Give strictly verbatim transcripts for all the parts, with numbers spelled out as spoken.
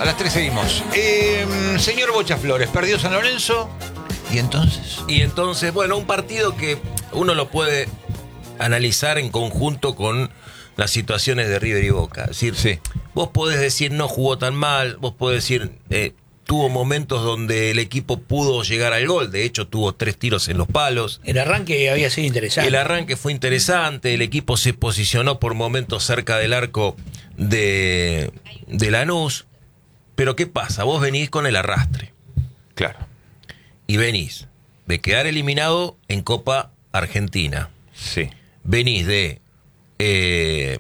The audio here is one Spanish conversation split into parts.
A las tres seguimos. Eh, señor Bocha Flores, perdió San Lorenzo. ¿Y entonces? Y entonces, bueno, un partido que uno lo puede analizar en conjunto con las situaciones de River y Boca. Es decir, sí. Vos podés decir no jugó tan mal, vos podés decir eh, tuvo momentos donde el equipo pudo llegar al gol, de hecho tuvo tres tiros en los palos. El arranque había sido interesante. El arranque fue interesante, el equipo se posicionó por momentos cerca del arco de, de Lanús. Pero ¿qué pasa? Vos venís con el arrastre. Claro. Y venís de quedar eliminado en Copa Argentina. Sí. Venís de eh,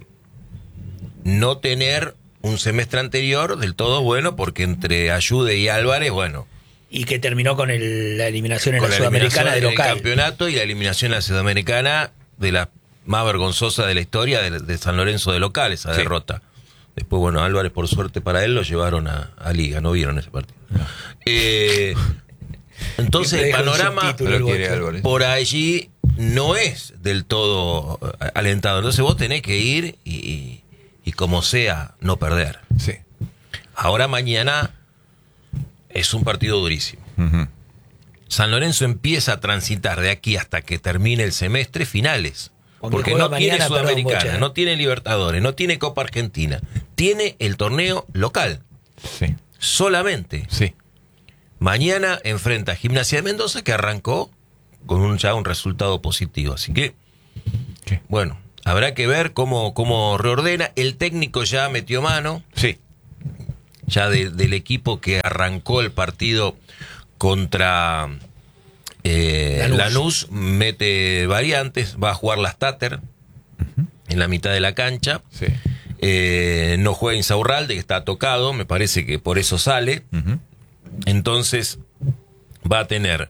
no tener un semestre anterior del todo bueno, porque entre Ayude y Álvarez, bueno. Y que terminó con el, la eliminación en con la, la Sudamericana de eliminación local. en el campeonato y la eliminación en la Sudamericana, de la más vergonzosa de la historia de, de San Lorenzo de local, esa sí. derrota. Después, bueno, Álvarez, por suerte para él, lo llevaron a, a Liga, no vieron ese partido. No. Eh, entonces, el panorama por allí no es del todo alentado. Entonces, vos tenés que ir y, y, y como sea, no perder. Sí. Ahora, mañana es un partido durísimo. Uh-huh. San Lorenzo empieza a transitar de aquí hasta que termine el semestre finales. Porque, porque no mañana, tiene Sudamericana, perdón, no tiene Libertadores, no tiene Copa Argentina. Tiene el torneo local. Sí. Solamente. Sí. Mañana enfrenta a Gimnasia de Mendoza, que arrancó con un, ya un resultado positivo. Así que, ¿qué? Bueno, habrá que ver cómo, cómo reordena. El técnico ya metió mano. Sí. Ya de, del equipo que arrancó el partido contra eh, Lanús. Lanús, mete variantes, va a jugar las Tater uh-huh. en la mitad de la cancha. Sí. Eh, no juega Insaurralde, que está tocado, me parece que por eso sale. Uh-huh. Entonces va a tener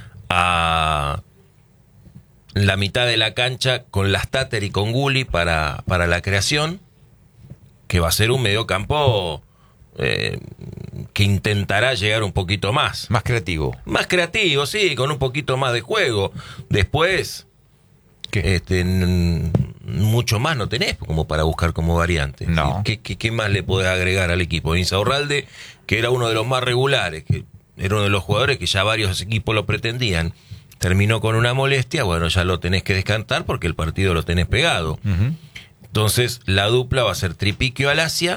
a la mitad de la cancha con las Tater y con Gulli para, para la creación, que va a ser un mediocampo eh, que intentará llegar un poquito más. Más creativo. Más creativo, sí, con un poquito más de juego. Después, ¿qué? Este, n- mucho más no tenés como para buscar como variante. No. ¿Qué, qué, qué más le podés agregar al equipo? Insaurralde, que era uno de los más regulares, que era uno de los jugadores que ya varios equipos lo pretendían, terminó con una molestia, bueno, ya lo tenés que descantar porque el partido lo tenés pegado. Uh-huh. Entonces, la dupla va a ser Tripiquio Alasia,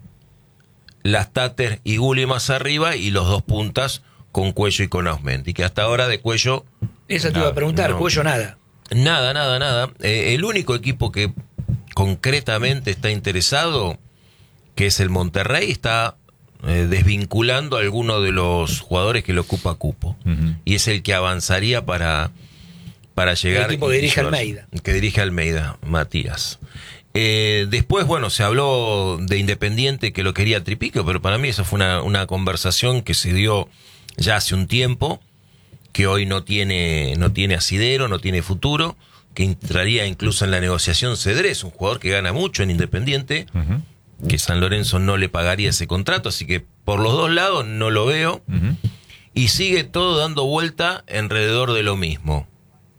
las Tater y Gulli más arriba, y los dos puntas con Cuello y con Ausmendi, que hasta ahora de Cuello... Eso te iba a preguntar, no. Cuello nada. Nada, nada, nada. Eh, el único equipo que concretamente está interesado, que es el Monterrey, está eh, desvinculando a alguno de los jugadores que le ocupa cupo. Uh-huh. Y es el que avanzaría para, para llegar... El equipo que dirige Almeida. Que dirige Almeida, Matías. Eh, después, bueno, se habló de Independiente, que lo quería Tripiquio, pero para mí esa fue una, una conversación que se dio ya hace un tiempo, que hoy no tiene, no tiene asidero, no tiene futuro, que entraría incluso en la negociación Cedrés, un jugador que gana mucho en Independiente, uh-huh. que San Lorenzo no le pagaría ese contrato, así que por los dos lados no lo veo, uh-huh. y sigue todo dando vuelta alrededor de lo mismo.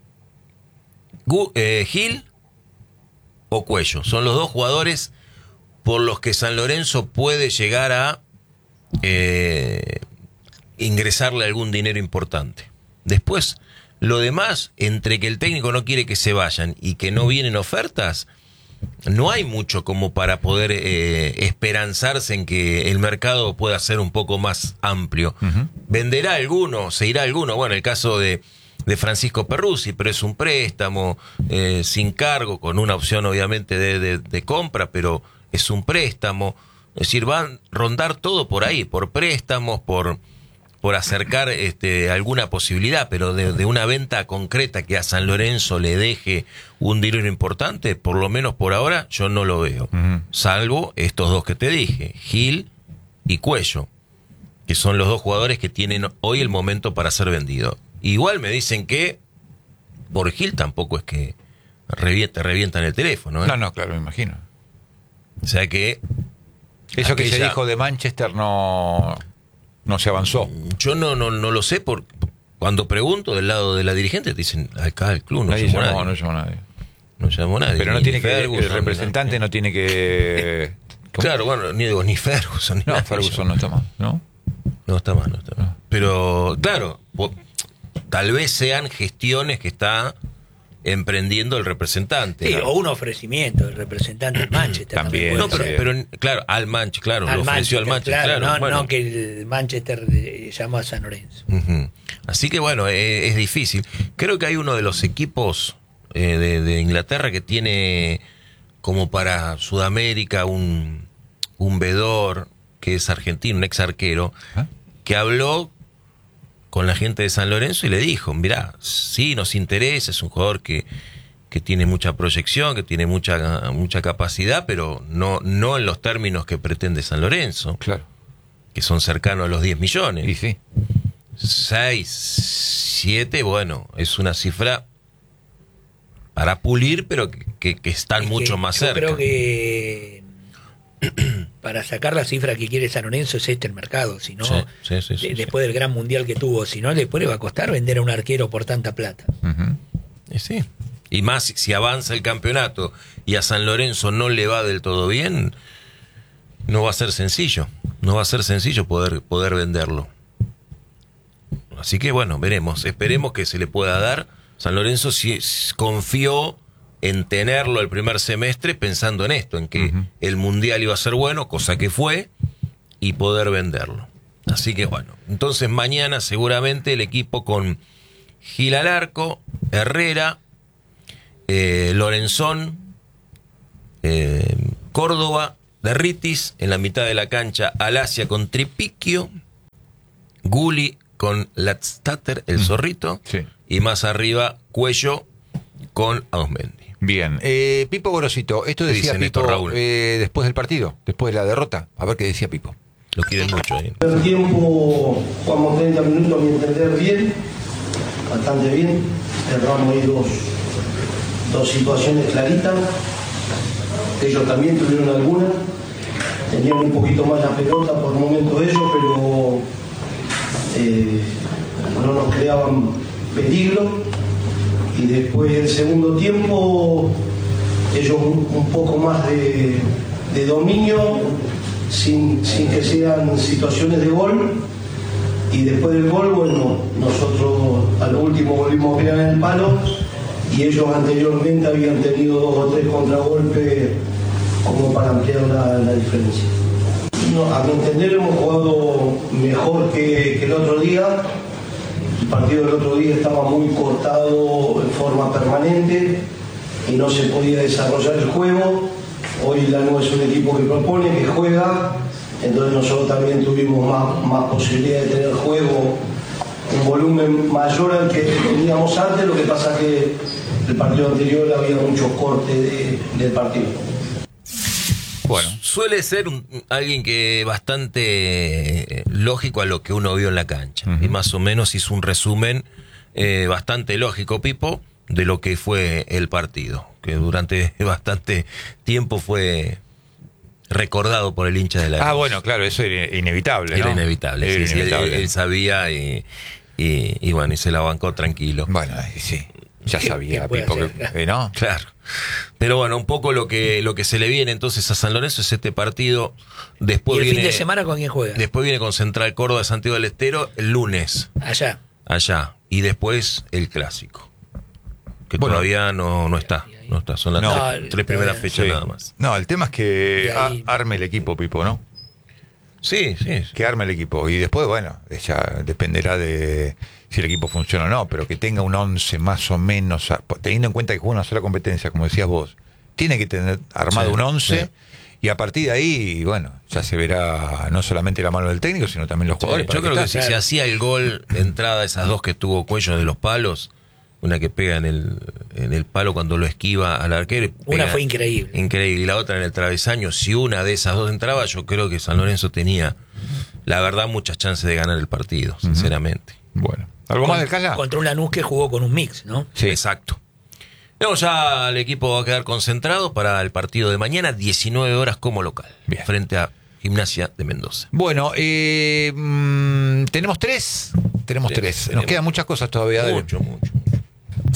Gu- eh, Gil o Cuello, son los dos jugadores por los que San Lorenzo puede llegar a eh, ingresarle algún dinero importante. Después, lo demás, entre que el técnico no quiere que se vayan y que no vienen ofertas, no hay mucho como para poder eh, esperanzarse en que el mercado pueda ser un poco más amplio. Uh-huh. Venderá alguno, se irá alguno. Bueno, el caso de, de Francisco Perruzzi, pero es un préstamo eh, sin cargo, con una opción obviamente de, de, de compra, pero es un préstamo. Es decir, van a rondar todo por ahí, por préstamos, por... por acercar este, alguna posibilidad, pero de, de una venta concreta que a San Lorenzo le deje un dinero importante, por lo menos por ahora, yo no lo veo. Uh-huh. Salvo estos dos que te dije, Gil y Cuello, que son los dos jugadores que tienen hoy el momento para ser vendidos. Igual me dicen que por Gil tampoco es que revienta, revientan el teléfono. ¿eh? No, no, claro, me imagino. O sea que... Eso que aquella... se dijo de Manchester no... No se avanzó. Yo no, no, no lo sé, por cuando pregunto del lado de la dirigente, te dicen, acá el club no nadie llamó llamó, nadie. No llamó nadie. No llamó nadie. Pero no Ni tiene que, Ferguson, el representante ni no tiene que Claro, bueno, ni digo, ni Ferguson. Ni No, nadie. Ferguson no está más, ¿no? No está mal, no está mal. Pero, claro, po- tal vez sean gestiones que está emprendiendo el representante. Sí, ¿no? o un ofrecimiento del representante del Manchester. También, puede No, pero, ser. pero, claro, al Manchester, claro, Al lo ofreció al Manchester, claro. no, bueno. no que el Manchester eh, llamó a San Lorenzo. Ujú. Así que bueno, eh, es difícil. Creo que hay uno de los equipos eh, de, de Inglaterra que tiene como para Sudamérica un, un vedor que es argentino, un ex arquero, ¿Ah? que habló con la gente de San Lorenzo y le dijo, mirá, sí nos interesa, es un jugador que, que tiene mucha proyección, que tiene mucha, mucha capacidad, pero no, no en los términos que pretende San Lorenzo, Claro. que son cercanos a los diez millones. Y sí. seis, siete, bueno, es una cifra para pulir, pero que, que- que están Es mucho que más yo cerca. creo que para sacar la cifra que quiere San Lorenzo es este el mercado, si no, Sí, sí, sí, sí, de- sí. después del gran mundial que tuvo, si no, después le va a costar vender a un arquero por tanta plata. Ujú. Y sí. Y más si- si avanza el campeonato y a San Lorenzo no le va del todo bien, no va a ser sencillo. No va a ser sencillo poder, poder venderlo. Así que bueno, veremos. Esperemos que se le pueda dar. San Lorenzo sí s- confió en tenerlo el primer semestre pensando en esto, en que Ujú. el Mundial iba a ser bueno, cosa que fue, y poder venderlo. Así que bueno, entonces mañana seguramente el equipo con Gil al arco, Herrera, eh, Lorenzón, eh, Córdoba, Derritis, en la mitad de la cancha Alasia con Tripiquio, Gulli con Latstatter, el zorrito, Sí. y más arriba Cuello con Ausmendi. Bien. Eh, Pipo Gorosito, esto ¿Qué decía dice Néstor Pipo Raúl? eh, después del partido, después de la derrota. A ver qué decía Pipo. Lo quieren mucho ahí. El tiempo jugamos treinta minutos, a mi entender, bien, bastante bien. Cerramos ahí dos, dos situaciones claritas. Ellos también tuvieron algunas. Tenían un poquito más la pelota por momentos ellos, pero eh, no nos creaban peligro. Y después del segundo tiempo, ellos un, un poco más de, de dominio, sin, sin que sean situaciones de gol. Y después del gol, bueno, nosotros a lo último volvimos a pegar en el palo y ellos anteriormente habían tenido dos o tres contragolpes como para ampliar la, la diferencia. No, a mi entender hemos jugado mejor que, que el otro día. El partido del otro día estaba muy cortado en forma permanente y no se podía desarrollar el juego. Hoy Lanús es un equipo que propone, que juega, entonces nosotros también tuvimos más, más posibilidad de tener juego, un volumen mayor al que teníamos antes. Lo que pasa que el partido anterior había muchos cortes de, del partido. Bueno. Suele ser un- alguien que bastante eh, lógico a lo que uno vio en la cancha. Ujú. Y más o menos hizo un resumen eh, bastante lógico, Pipo, de lo que fue el partido. Que durante bastante tiempo fue recordado por el hincha de la Ah, Luz. bueno, claro, eso era inevitable, Era ¿no? inevitable. Era sí, sí, él- inevitable. Él, él sabía y, y, y bueno, y se la bancó tranquilo. Bueno, eh, sí. Ya ¿Qué- sabía, qué puede Pipo, hacer? que, eh, ¿no? Claro. Pero bueno, un poco lo que lo que se le viene entonces a San Lorenzo es este partido. Después ¿Y el viene fin de semana con quién juega? después viene con Central Córdoba de Santiago del Estero el lunes Allá. allá y después el clásico que Bueno. todavía no, no está, no está, son las No. tres, No, tres primeras todavía. fechas Sí. nada más. No, el tema es que De ahí- a- arme el equipo, Pipo, ¿no? Sí, sí. Que arme el equipo. Y después, bueno, ya dependerá de si el equipo funciona o no, pero que tenga un once más o menos, a- teniendo en cuenta que juega una sola competencia, como decías vos, tiene que tener armado Sí, un once sí. y a partir de ahí, bueno, ya se verá no solamente la mano del técnico, sino también los Sí, jugadores. yo para creo que está. si se hacía el gol de entrada, esas dos que tuvo Cuello de los palos, una que pega en el, en el palo cuando lo esquiva al arquero. y Una pega- fue increíble. Increíble. Y la otra en el travesaño. Si una de esas dos entraba, yo creo que San Lorenzo tenía, la verdad, muchas chances de ganar el partido, sinceramente. Bueno, ¿algo más del Calla? Contra un Lanús que jugó con un mix, ¿no? Sí. Exacto. Luego ya el equipo va a quedar concentrado para el partido de mañana, diecinueve horas como local, Bien. frente a Gimnasia de Mendoza. Bueno, eh, mm, tenemos tres. Tenemos Sí, tres. Nos tenemos. quedan muchas cosas todavía. dale. Mucho, mucho.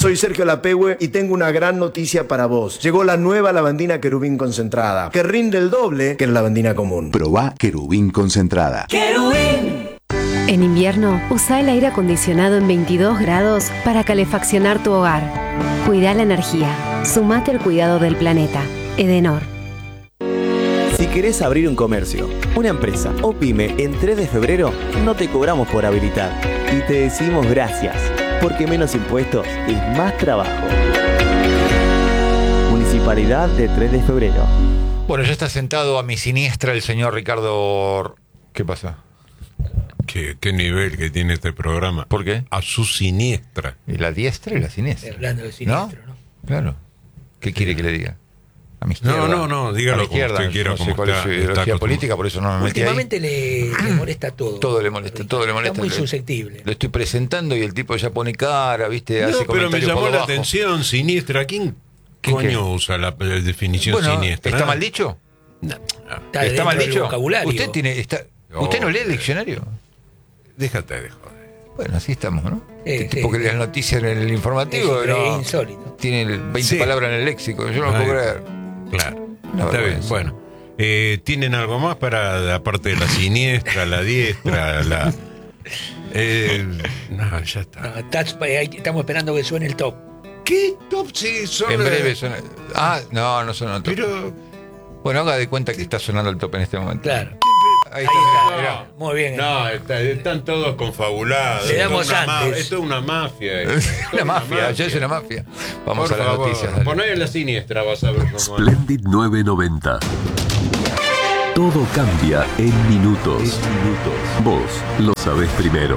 Soy Sergio Lapehue y tengo una gran noticia para vos. Llegó la nueva lavandina Querubín concentrada, que rinde el doble que la lavandina común. Probá Querubín concentrada. ¡Querubín! En invierno, usa el aire acondicionado en veintidós grados para calefaccionar tu hogar. Cuida la energía. Sumate al cuidado del planeta. Edenor. Si querés abrir un comercio, una empresa o pyme en tres de febrero, no te cobramos por habilitar. Y te decimos gracias, porque menos impuestos es más trabajo. Municipalidad de tres de febrero. Bueno, ya está sentado a mi siniestra el señor Ricardo... ¿Qué pasa? ¿Qué, qué nivel que tiene este programa? ¿Por qué? A su siniestra. ¿Y la diestra y la siniestra? Hablando de siniestro, ¿no? ¿No? Claro. ¿Qué quiere que le diga? A mi izquierda. No, no, no, dígalo a mi izquierda, como usted quiera, no sé como cuál está, es su está ideología acostum- política, por eso no me metí ahí. Últimamente le, le molesta todo. Todo le molesta, todo le molesta. Está muy Le- susceptible. Lo estoy presentando y el tipo ya pone cara, ¿viste? No, Hace pero me comentarios llamó por la abajo. atención, siniestra. ¿Quién ¿Quién coño qué? usa la, la definición Bueno, siniestra? ¿está mal dicho? No, no. Está, ¿Está dentro mal del dicho? vocabulario. ¿Usted, tiene, está, ¿Usted no lee el diccionario? Déjate de joder. Bueno, así estamos, ¿no? Sí, Este sí, tipo que sí. lee las noticias en el informativo, Es ¿no? insólito. Tiene veinte Sí. palabras en el léxico, yo no lo Ay. puedo creer. Claro. Una Está bien, vergüenza. bueno. Eh, ¿Tienen algo más para, aparte de la siniestra, la diestra, la... Eh, no, ya está. No, está- ahí estamos esperando que suene el top. ¿Qué top sí son? En la- breve suena. Ah, no, no suena el top. Pero... Bueno, haga de cuenta que está sonando el top en este momento. Claro. Ahí Ahí está, está. mirá. Muy bien. No, está- están todos confabulados. Le damos Esto es una ma- antes. Esto es una mafia. esto. Una Esto es mafia, ya es una mafia. Vamos Por a las favor, noticias. dale. poné la siniestra, vas a ver cómo... Splendid nueve noventa. Todo cambia en minutos. Vos lo sabés primero.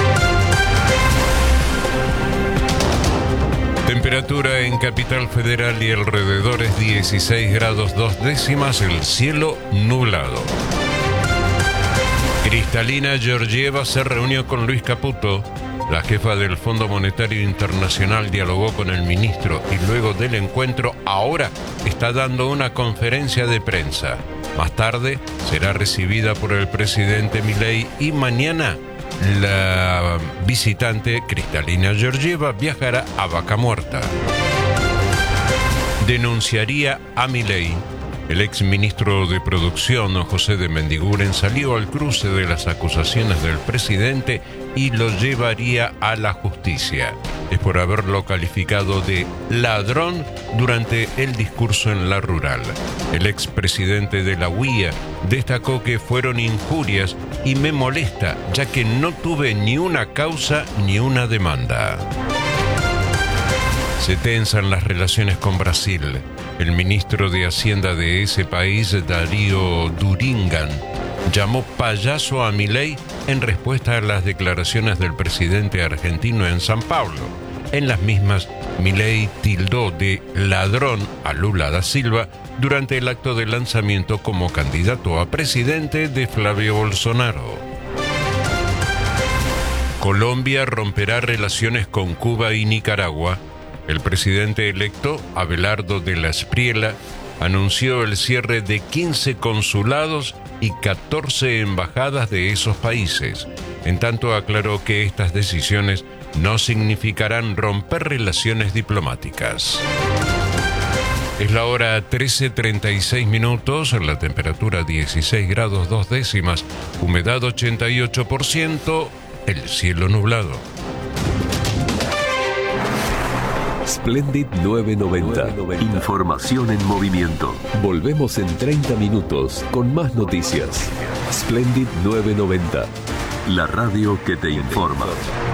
Temperatura en Capital Federal y alrededores dieciséis grados dos décimas, el cielo nublado. Cristalina Georgieva se reunió con Luis Caputo. La jefa del Fondo Monetario Internacional dialogó con el ministro y luego del encuentro ahora está dando una conferencia de prensa. Más tarde será recibida por el presidente Milei y mañana la visitante Cristalina Georgieva viajará a Vaca Muerta. Denunciaría a Milei. El ex ministro de Producción, José de Mendiguren, salió al cruce de las acusaciones del presidente y lo llevaría a la justicia. Es por haberlo calificado de ladrón durante el discurso en la rural. El expresidente de la U I A destacó que fueron injurias y me molesta, ya que no tuve ni una causa ni una demanda. Se tensan las relaciones con Brasil. El ministro de Hacienda de ese país, Darío Duringan, llamó payaso a Milei en respuesta a las declaraciones del presidente argentino en San Pablo. En las mismas, Milei tildó de ladrón a Lula da Silva durante el acto de lanzamiento como candidato a presidente de Flavio Bolsonaro. Colombia romperá relaciones con Cuba y Nicaragua. El presidente electo, Abelardo de la Espriella, anunció el cierre de quince consulados y catorce embajadas de esos países. En tanto, aclaró que estas decisiones no significarán romper relaciones diplomáticas. Es la hora trece treinta y seis minutos, la temperatura dieciséis grados dos décimas, humedad ochenta y ocho por ciento, el cielo nublado. Splendid nueve noventa. Información en movimiento. Volvemos en treinta minutos con más noticias. Splendid nueve noventa. La radio que te informa.